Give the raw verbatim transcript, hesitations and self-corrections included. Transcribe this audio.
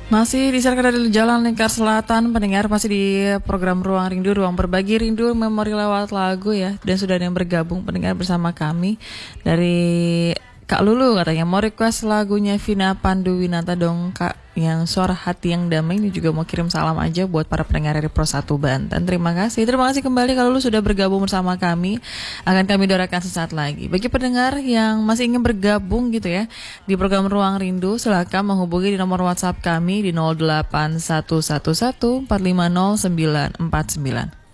Masih disiarkan dari Jalan Lingkar Selatan, pendengar masih di program Ruang Rindu, Ruang Berbagi Rindu Memori lewat lagu ya. Dan sudah ada yang bergabung pendengar bersama kami dari Kak Lulu, katanya mau request lagunya Vina Panduwinata dong Kak, yang Suara Hati yang Damai. Ini juga mau kirim salam aja buat para pendengar dari Pro satu Banten. Terima kasih. Terima kasih kembali Kak Lulu sudah bergabung bersama kami. Akan kami doakan sesaat lagi. Bagi pendengar yang masih ingin bergabung gitu ya di program Ruang Rindu, silakan menghubungi di nomor WhatsApp kami di nol delapan satu satu satu empat lima nol sembilan empat sembilan.